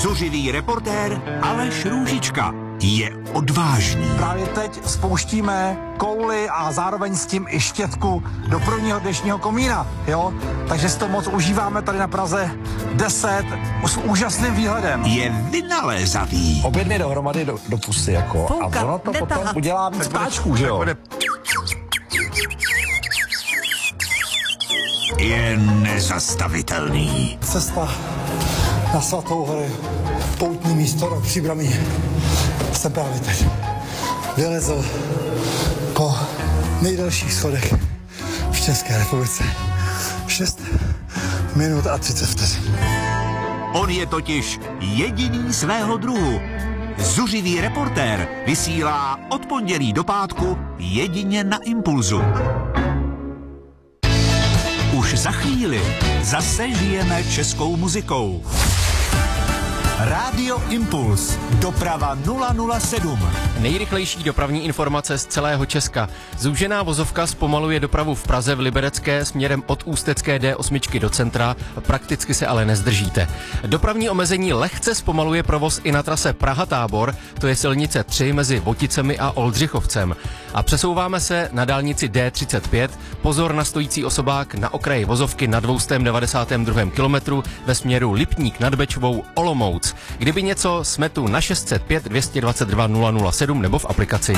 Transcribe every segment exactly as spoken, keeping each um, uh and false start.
Zuřivý reportér Aleš Růžička je odvážný. Právě teď spouštíme kouli a zároveň s tím i štětku do prvního dnešního komína, jo? Takže si to moc užíváme tady na Praze deset s úžasným výhledem. Je vynalézavý. Obě dny dohromady do, do pusy, jako. Fouka, a ono to potom netahat. udělá víc páčků, že jo? Bude... Je nezastavitelný. Cesta na Svatou horu, poutní místo do Příbramí. Jsem právě teď vylezl po nejdelších schodech v České republice. šest minut a třicet vteřin. On je totiž jediný svého druhu. Zuřivý reportér vysílá od pondělí do pátku jedině na Impulzu. Už za chvíli zase žijeme českou muzikou. Rádio Impuls. Doprava nula nula sedm. Nejrychlejší dopravní informace z celého Česka. Zúžená vozovka zpomaluje dopravu v Praze v Liberecké směrem od Ústecké D osm do centra, prakticky se ale nezdržíte. Dopravní omezení lehce zpomaluje provoz i na trase Praha-Tábor, to je silnice tři mezi Voticemi a Oldřichovcem. A přesouváme se na dálnici D třicet pět, pozor na stojící osobák na okraji vozovky na dvě stě devadesátém druhém kilometru ve směru Lipník nad Bečvou Olomouc. Kdyby něco, jsme tu na šest set pět dvě dvacet dva nula nula sedm nebo v aplikaci.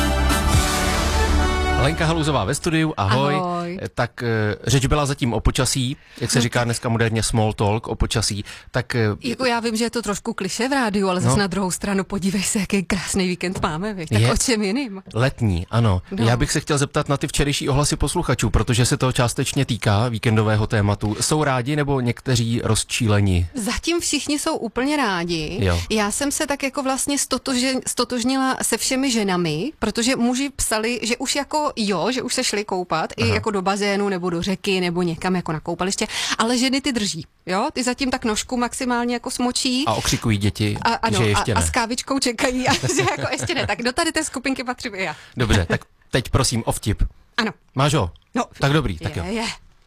Lenka Haluzová ve studiu, ahoj. Ahoj. Tak řeč byla zatím o počasí, jak se říká dneska moderně small talk o počasí. Tak jako já vím, že je to trošku klišé v rádiu, ale zase no. Na druhou stranu podívej se, jaký krásný víkend máme, viď? Tak Je o čem jiným? letní, ano. No. Já bych se chtěl zeptat na ty včerejší ohlasy posluchačů, protože se to částečně týká víkendového tématu. Jsou rádi nebo někteří rozčíleni? Zatím všichni jsou úplně rádi. Jo. Já jsem se tak jako vlastně stotože, stotožnila se všemi ženami, protože muži psali, že už jako jo, že už se šli koupat, Aha. i jako do bazénu nebo do řeky nebo někam jako na koupaliště, ale ženy ty drží, jo? Ty zatím tak nožku maximálně jako smočí. A okřikují děti, a, ano, že ještě a, ne. a s kávičkou čekají a že jako ještě ne. Tak do tady té skupinky patřím i já. Dobře, tak teď prosím o vtip. Ano. Máš ho? No, tak dobrý, tak je, jo. Je.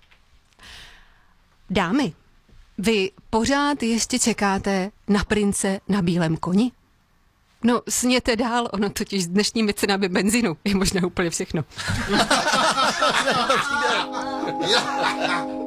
Dámy, vy pořád ještě čekáte na prince na bílém koni? No, sněte dál, ono totiž s dnešními cenami benzínu je možná úplně všechno.